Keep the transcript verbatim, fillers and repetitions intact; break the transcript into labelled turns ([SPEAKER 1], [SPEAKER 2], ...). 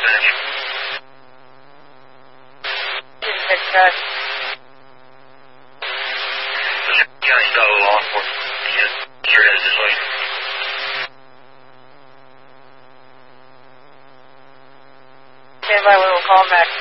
[SPEAKER 1] Didn't catch that.
[SPEAKER 2] County style law enforcement. Yeah, sure has this way.
[SPEAKER 1] Stand by, we will call back.